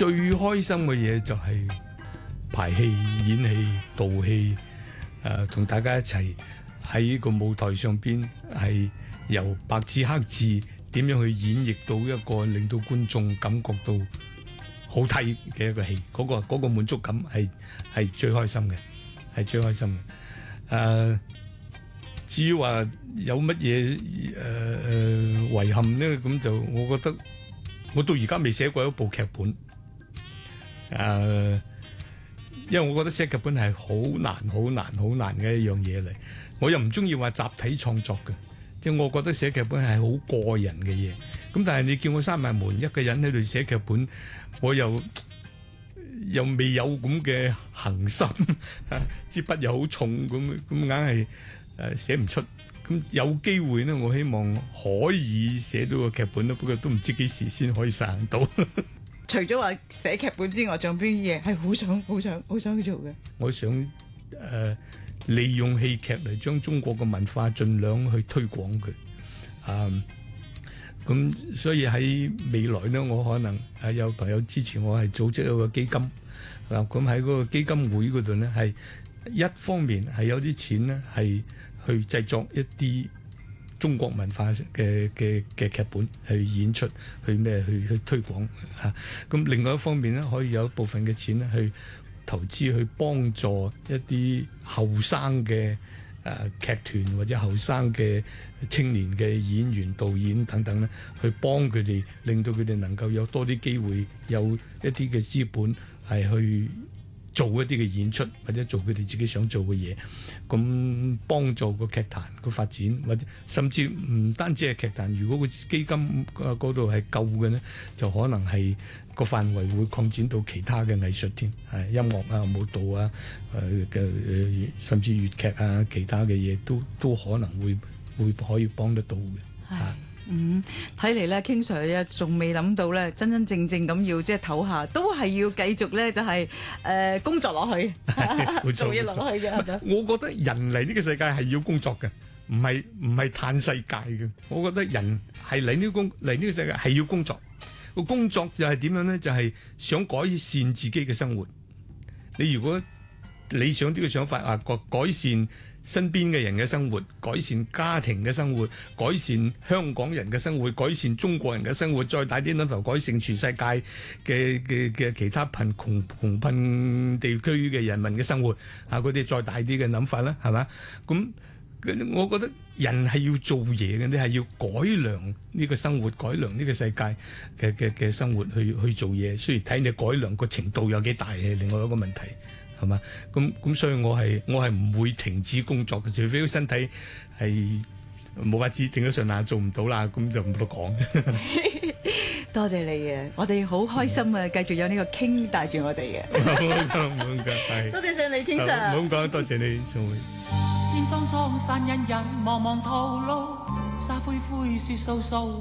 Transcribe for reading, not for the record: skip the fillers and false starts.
最開心嘅嘢就係排戲、演戲、導戲，同大家一齊喺個舞台上邊係由白字黑字點樣去演繹到一個令到觀眾感覺到好睇嘅一個戲，嗰個滿足感係最開心嘅，係最開心嘅。至於話有乜嘢遺憾咧，咁就我覺得我到而家未寫過一部劇本。因為我覺得寫劇本係好難嘅一樣嘢嚟，我又唔中意話集體創作嘅，即係我覺得寫劇本係好個人嘅嘢。咁但係你叫我閂埋門一個人喺度寫劇本，我又未有咁嘅恒心，支筆又好重咁硬係寫唔出。咁有機會呢，我希望可以寫到個劇本咯，不過都唔知幾時先可以實行到。 除咗話寫劇本之外，仲有邊啲嘢係好想去做嘅？ 我想利用戲劇嚟將中國嘅文化盡量去推廣佢。咁所以喺未來呢，我可能有朋友支持我係組織一個基金。咁喺嗰個基金會嗰度呢，係一方面係有啲錢呢，係去製作一啲中國文化嘅劇本去演出，去推廣嚇。咁另外一方面咧，可以有一部分嘅錢咧去投資去幫助一啲後生嘅劇團或者後生嘅青年嘅演員、導演等等咧，去幫佢哋，令到佢哋能夠有多啲機會，有一啲嘅資本係去做一啲嘅演出，或者做佢哋自己想做嘅嘢，咁幫助個劇壇個發展，或者甚至唔單止係劇壇，如果個基金嗰度係夠嘅呢，就可能係個範圍會擴展到其他嘅藝術添，係音樂啊、舞蹈啊、甚至粵劇啊，其他嘅嘢都可能會可以幫得到嘅。 睇嚟咧，King Sir 咧仲未諗到咧，真真正正咁要即係唞下，都係要繼續咧，就係工作落去，做嘢落去嘅。係咪？ 我覺得人嚟呢個世界係要工作嘅，唔係嘆世界嘅。我覺得人係嚟呢個世界係要工作。個工作就係點樣咧？就係想改善自己嘅生活。你如果理想啲嘅想法改善身邊嘅人嘅生活，改善家庭嘅生活，改善香港人嘅生活，改善中國人嘅生活，再大啲諗頭改善全世界嘅其他貧困地區嘅人民嘅生活，嗰啲再大啲嘅諗法啦，係嘛？咁我覺得人係要做嘢嘅，你係要改良呢個生活，改良呢個世界嘅生活去做嘢。雖然睇你改良個程度有幾大係另外一個問題。係嘛？咁所以我係唔會停止工作嘅，除非個身體係冇法子頂得順啦，做唔到啦，咁就冇得講。 多謝你啊！我哋好開心啊，繼續有呢個King帶住我哋嘅。多謝晒你，King Sir。 唔好咁講，多謝你，宋慧。 天蒼蒼，山隱隱，茫茫途路，沙灰灰，雪掃掃。